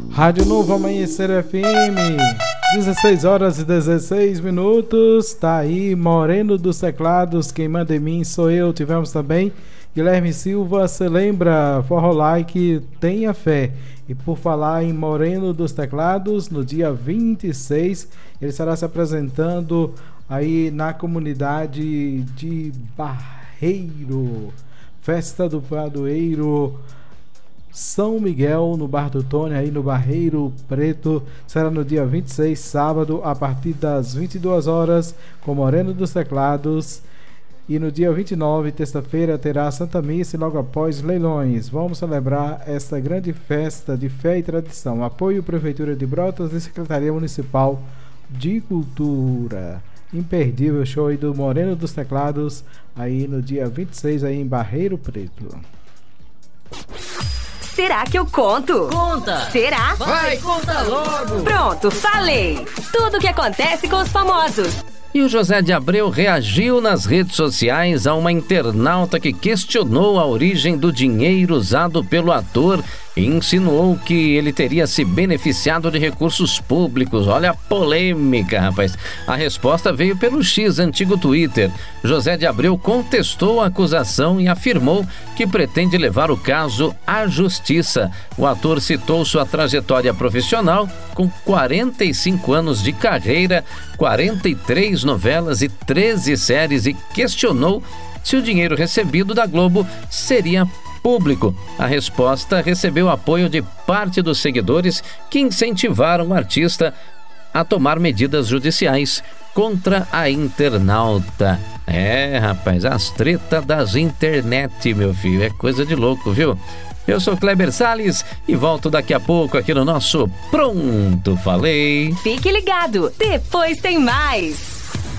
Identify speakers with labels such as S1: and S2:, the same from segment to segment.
S1: Rádio Novo Amanhecer FM, 16 horas e 16 minutos. Tá aí, Moreno dos Teclados, quem manda em mim sou eu. Tivemos também Guilherme Silva, se lembra, Forró Like, tenha fé. E por falar em Moreno dos Teclados, no dia 26, ele estará se apresentando aí na comunidade de Barreiro, Festa do Padroeiro São Miguel, no Bar do Tony, aí no Barreiro Preto. Será no dia 26, sábado, a partir das 22 horas, com Moreno dos Teclados. E no dia 29, terça-feira, terá Santa Missa e logo após leilões. Vamos celebrar esta grande festa de fé e tradição. Apoio Prefeitura de Brotas e Secretaria Municipal de Cultura. Imperdível show aí do Moreno dos Teclados, aí no dia 26, aí em Barreiro Preto.
S2: Será que eu conto?
S3: Conta!
S2: Será?
S3: Vai, conta logo!
S2: Pronto, falei! Tudo o que acontece com os famosos.
S3: E o José de Abreu reagiu nas redes sociais a uma internauta que questionou a origem do dinheiro usado pelo ator e insinuou que ele teria se beneficiado de recursos públicos. Olha a polêmica, rapaz. A resposta veio pelo X, antigo Twitter. José de Abreu contestou a acusação e afirmou que pretende levar o caso à justiça. O ator citou sua trajetória profissional com 45 anos de carreira, 43 novelas e 13 séries e questionou se o dinheiro recebido da Globo seria público. A resposta recebeu apoio de parte dos seguidores que incentivaram o artista a tomar medidas judiciais contra a internauta. Rapaz, as tretas das internet, meu filho, é coisa de louco, viu? Eu sou Kleber Salles e volto daqui a pouco aqui no nosso Pronto Falei.
S2: Fique ligado, depois tem mais.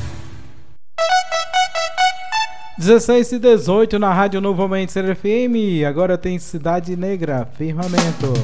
S1: 16 e 18 na Rádio Novo Amanhecer FM. Agora tem Cidade Negra, Firmamento.